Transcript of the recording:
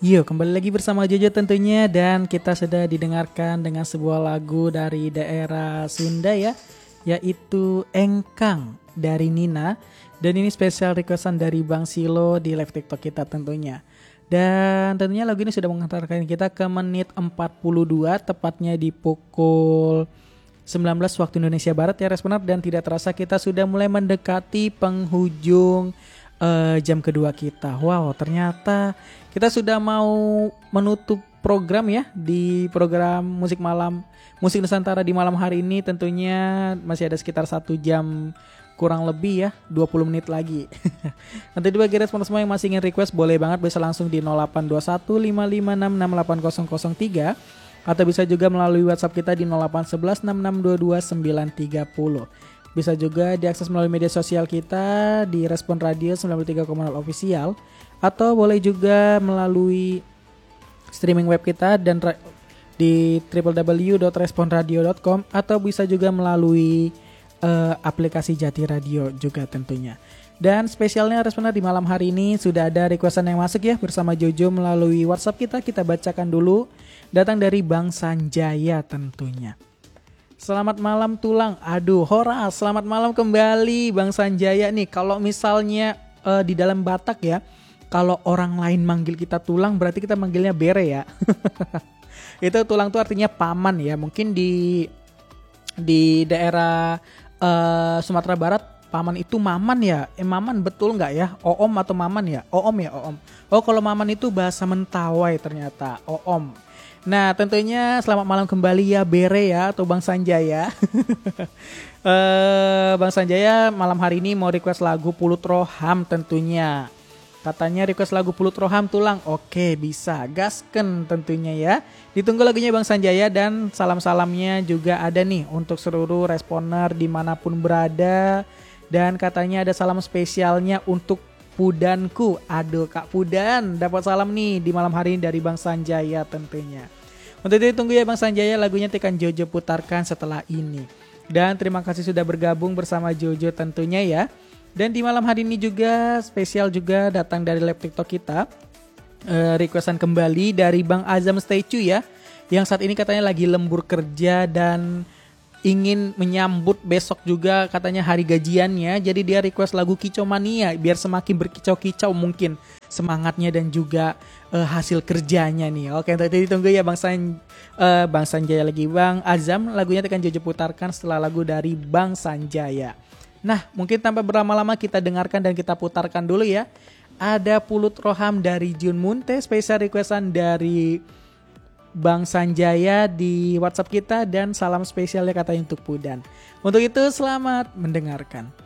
Yuk kembali lagi bersama Jojo tentunya. Dan kita sudah didengarkan dengan sebuah lagu dari daerah Sunda ya, yaitu Engkang dari Nina. Dan ini spesial requestan dari Bang Silo di live TikTok kita tentunya. Dan tentunya lagu ini sudah mengantarkan kita ke menit 42, tepatnya di pukul 19 waktu Indonesia Barat ya Responer. Dan tidak terasa kita sudah mulai mendekati penghujung jam kedua kita. Wow, ternyata kita sudah mau menutup program ya, di program musik Nusantara di malam hari ini. Tentunya masih ada sekitar 1 jam kurang lebih ya, 20 menit lagi. Nanti bagi respon semua yang masih ingin request, boleh banget bisa langsung di 082155668003 atau bisa juga melalui WhatsApp kita di 08116622 Bisa juga diakses melalui media sosial kita di Respon Radio 93,0 Official, atau boleh juga melalui streaming web kita dan di www.responradio.com, atau bisa juga melalui aplikasi Jati Radio juga tentunya. Dan spesialnya Responer di malam hari ini sudah ada requestan yang masuk ya bersama Jojo melalui WhatsApp kita bacakan dulu. Datang dari Bang Sanjaya tentunya. Selamat malam Tulang. Aduh, Horas, selamat malam kembali Bang Sanjaya nih. Kalau misalnya di dalam Batak ya, kalau orang lain manggil kita Tulang, berarti kita manggilnya Bere ya. Itu Tulang tuh artinya paman ya. Mungkin di daerah Sumatera Barat paman itu maman ya. Maman betul nggak ya? Oom atau maman ya? Oom ya, oom. Oh, kalau maman itu bahasa Mentawai ternyata. Oom. Nah, tentunya selamat malam kembali ya Bere ya, atau Bang Sanjaya. Bang Sanjaya malam hari ini mau request lagu Pulut Roham tentunya. Katanya request lagu Pulut Roham Tulang. Oke, bisa. Gasken tentunya ya. Ditunggu lagunya Bang Sanjaya, dan salam-salamnya juga ada nih untuk seluruh responer dimanapun berada. Dan katanya ada salam spesialnya untuk Pudanku. Aduh, Kak Pudan dapat salam nih di malam hari ini dari Bang Sanjaya tentunya. Untuk itu tunggu ya Bang Sanjaya, lagunya akan Jojo putarkan setelah ini. Dan terima kasih sudah bergabung bersama Jojo tentunya ya. Dan di malam hari ini juga spesial juga datang dari live TikTok kita, requestan kembali dari Bang Azam Statue ya, yang saat ini katanya lagi lembur kerja dan ingin menyambut besok juga katanya hari gajiannya. Jadi dia request lagu Kicau Mania biar semakin berkicau-kicau mungkin semangatnya dan juga hasil kerjanya nih. Oke, nanti ditunggu ya Bang Sanjaya lagi. Bang Azam, lagunya akan Jojo putarkan setelah lagu dari Bang Sanjaya. Nah, mungkin tanpa berlama-lama kita dengarkan dan kita putarkan dulu ya. Ada Pulut Roham dari Jun Munte, spesial requestan dari Bang Sanjaya di WhatsApp kita, dan salam spesialnya katanya untuk Pudan. Untuk itu selamat mendengarkan.